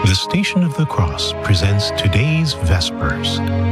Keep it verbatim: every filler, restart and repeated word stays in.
The Station of the Cross presents today's Vespers,